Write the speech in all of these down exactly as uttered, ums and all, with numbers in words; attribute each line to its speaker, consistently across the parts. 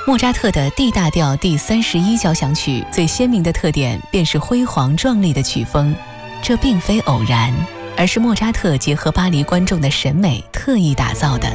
Speaker 1: 莫扎特的 D 大调第三十一交响曲最鲜明的特点便是辉煌壮丽的曲风，这并非偶然，而是莫扎特结合巴黎观众的审美特意打造的。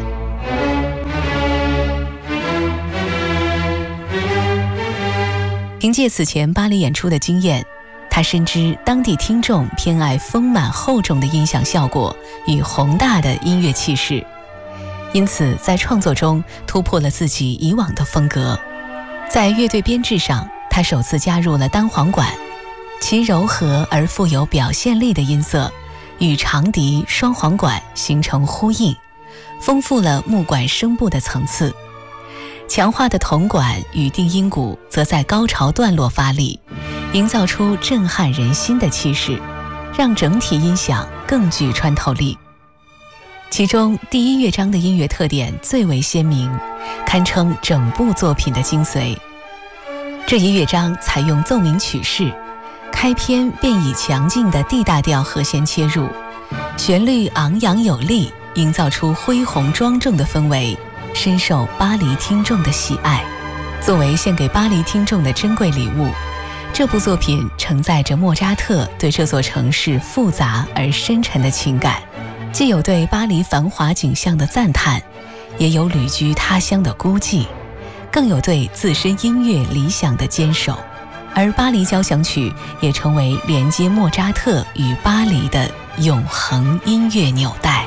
Speaker 1: 凭借此前巴黎演出的经验，他深知当地听众偏爱丰满厚重的音响效果与宏大的音乐气势，因此在创作中突破了自己以往的风格。在乐队编制上，他首次加入了单簧管，其柔和而富有表现力的音色与长笛、双簧管形成呼应，丰富了木管声部的层次。强化的铜管与定音鼓则在高潮段落发力，营造出震撼人心的气势，让整体音响更具穿透力。其中第一乐章的音乐特点最为鲜明，堪称整部作品的精髓。这一乐章采用奏鸣曲式，开篇便以强劲的 D 大调和弦切入，旋律昂扬有力，营造出恢宏庄重的氛围，深受巴黎听众的喜爱。作为献给巴黎听众的珍贵礼物，这部作品承载着莫扎特对这座城市复杂而深沉的情感，既有对巴黎繁华景象的赞叹，也有旅居他乡的孤寂，更有对自身音乐理想的坚守。而巴黎交响曲也成为连接莫扎特与巴黎的永恒音乐纽带。